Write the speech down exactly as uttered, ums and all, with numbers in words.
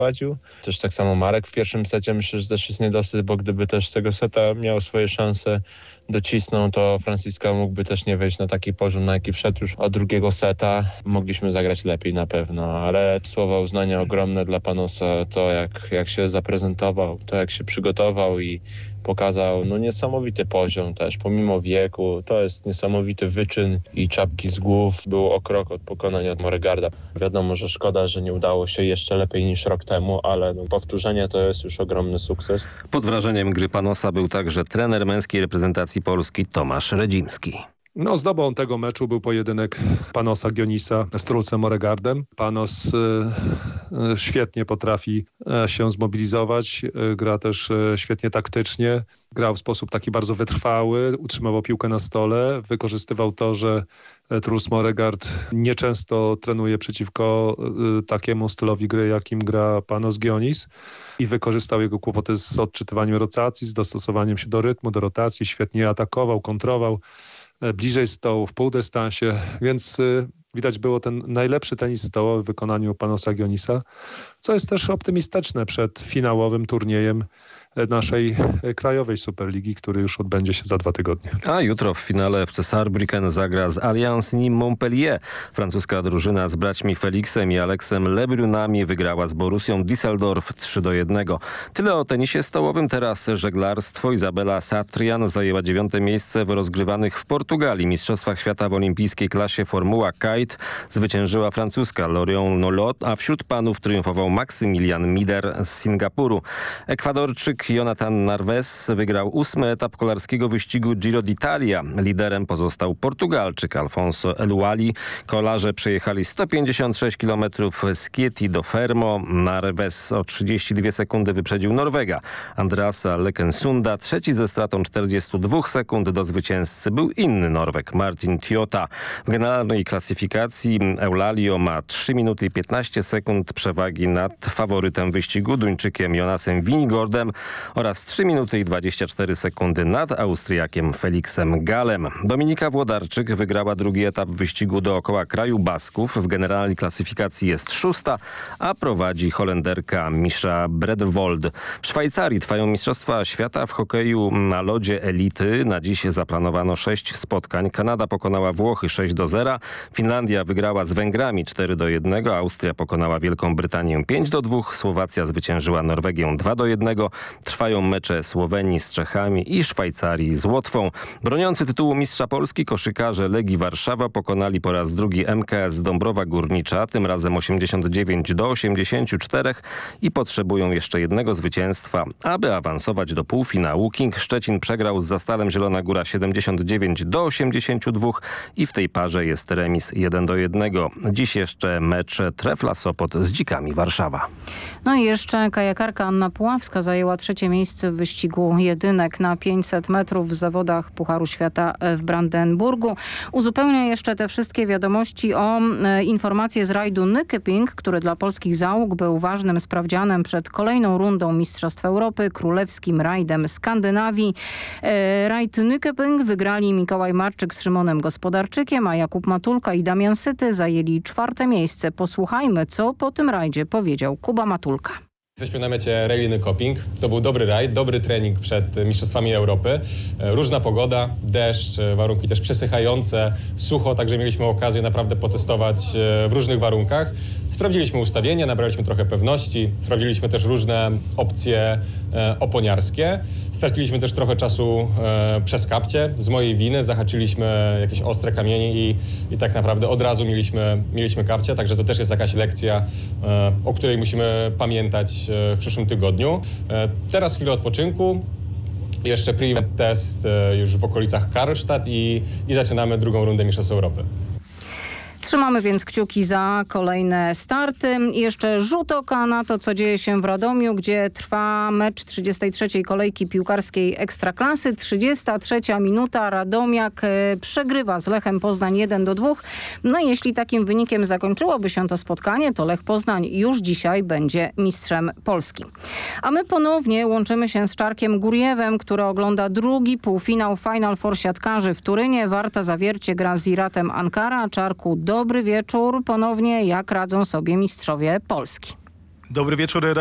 prowadził. Też tak samo Marek w pierwszym secie, myślę, że też jest niedosyt, bo gdyby też tego seta miał swoje szanse, docisnął, to Francisca mógłby też nie wejść na taki poziom, na jaki wszedł już od drugiego seta. Mogliśmy zagrać lepiej na pewno, ale słowa uznania ogromne dla Panosa, to jak, jak się zaprezentował, to jak się przygotował i pokazał no niesamowity poziom też, pomimo wieku. To jest niesamowity wyczyn i czapki z głów. Był o krok od pokonania Moregarda. Wiadomo, że szkoda, że nie udało się jeszcze lepiej niż rok temu, ale no, powtórzenie to jest już ogromny sukces. Pod wrażeniem gry Panosa był także trener męskiej reprezentacji Polski Tomasz Redzimski. No, zdobą tego meczu był pojedynek Panosa Gionisa z Trucem Moregardem. Panos y, y, świetnie potrafi y, się zmobilizować, y, gra też y, świetnie taktycznie, grał w sposób taki bardzo wytrwały, utrzymywał piłkę na stole, wykorzystywał to, że Trus Moregard nieczęsto trenuje przeciwko y, takiemu stylowi gry, jakim gra Panos Gionis i wykorzystał jego kłopoty z odczytywaniem rotacji, z dostosowaniem się do rytmu, do rotacji, świetnie atakował, kontrował bliżej stołu, w półdystansie, więc y, widać było ten najlepszy tenis stołowy w wykonaniu Panosa Gionisa, co jest też optymistyczne przed finałowym turniejem naszej krajowej Superligi, który już odbędzie się za dwa tygodnie. A jutro w finale F C Saarbrücken zagra z Allianz Nîmes Montpellier. Francuska drużyna z braćmi Felixem i Aleksem Lebrunami wygrała z Borussią Düsseldorf trzy do jednego. Tyle o tenisie stołowym. Teraz żeglarstwo. Izabela Satrian zajęła dziewiąte miejsce w rozgrywanych w Portugalii Mistrzostwach Świata w olimpijskiej klasie Formuła Kite. Zwyciężyła francuska Lorion Nolot, a wśród panów triumfował Maksymilian Mider z Singapuru. Ekwadorczyk Jonathan Narves wygrał ósmy etap kolarskiego wyścigu Giro d'Italia. Liderem pozostał Portugalczyk Alfonso Eluali. Kolarze przejechali sto pięćdziesiąt sześć kilometrów z Chieti do Fermo. Narves o trzydzieści dwie sekundy wyprzedził Norwega Andreasa Lekensunda. Trzeci ze stratą czterdziestu dwóch sekund do zwycięzcy był inny Norweg Martin Tjota. W generalnej klasyfikacji Eulalio ma trzy minuty i piętnaście sekund przewagi nad faworytem wyścigu Duńczykiem Jonasem Winigordem oraz trzy minuty i dwadzieścia cztery sekundy nad Austriakiem Felixem Galem. Dominika Włodarczyk wygrała drugi etap wyścigu dookoła kraju Basków. W generalnej klasyfikacji jest szósta, a prowadzi Holenderka Misha Bredvold. W Szwajcarii trwają Mistrzostwa Świata w hokeju na lodzie elity. Na dziś zaplanowano sześć spotkań. Kanada pokonała Włochy sześć do zera. Finlandia wygrała z Węgrami cztery do jednego. Austria pokonała Wielką Brytanię pięć do dwóch. Słowacja zwyciężyła Norwegię dwa do jednego. Trwają mecze Słowenii z Czechami i Szwajcarii z Łotwą. Broniący tytułu mistrza Polski koszykarze Legii Warszawa pokonali po raz drugi M K S Dąbrowa Górnicza, tym razem osiemdziesiąt dziewięć do osiemdziesięciu czterech i potrzebują jeszcze jednego zwycięstwa, aby awansować do półfinału. King Szczecin przegrał z Zastalem Zielona Góra siedemdziesiąt dziewięć do osiemdziesięciu dwóch i w tej parze jest remis jeden do jednego. Dziś jeszcze mecz Trefla Sopot z Dzikami Warszawa. No i jeszcze kajakarka Anna Puławska zajęła trzecie miejsce w wyścigu jedynek na pięćset metrów w zawodach Pucharu Świata w Brandenburgu. Uzupełnię jeszcze te wszystkie wiadomości o e, informacje z rajdu Nyköping, który dla polskich załóg był ważnym sprawdzianem przed kolejną rundą Mistrzostw Europy, królewskim rajdem Skandynawii. E, rajd Nyköping wygrali Mikołaj Marczyk z Szymonem Gospodarczykiem, a Jakub Matulka i Damian Syty zajęli czwarte miejsce. Posłuchajmy, co po tym rajdzie powiedział Kuba Matulka. Jesteśmy na mecie Rally Nyköping. To był dobry rajd, dobry trening przed Mistrzostwami Europy. Różna pogoda, deszcz, warunki też przesychające, sucho, także mieliśmy okazję naprawdę potestować w różnych warunkach. Sprawdziliśmy ustawienie, nabraliśmy trochę pewności, sprawdziliśmy też różne opcje oponiarskie. Straciliśmy też trochę czasu przez kapcie. Z mojej winy zahaczyliśmy jakieś ostre kamienie i, i tak naprawdę od razu mieliśmy, mieliśmy kapcie, także to też jest jakaś lekcja, o której musimy pamiętać w przyszłym tygodniu. Teraz chwilę odpoczynku, jeszcze pre-event test już w okolicach Karlstadt i, i zaczynamy drugą rundę Mistrzostw Europy. Trzymamy więc kciuki za kolejne starty. I jeszcze rzut oka na to, co dzieje się w Radomiu, gdzie trwa mecz trzydziestej trzeciej kolejki piłkarskiej Ekstraklasy. trzydziesta trzecia minuta. Radomiak przegrywa z Lechem Poznań jeden do dwóch. No i jeśli takim wynikiem zakończyłoby się to spotkanie, to Lech Poznań już dzisiaj będzie mistrzem Polski. A my ponownie łączymy się z Czarkiem Gurjewem, który ogląda drugi półfinał Final Four siatkarzy w Turynie. Warta Zawiercie gra z Iratem Ankara. Czarku, dobry wieczór ponownie. Jak radzą sobie mistrzowie Polski? Dobry wieczór.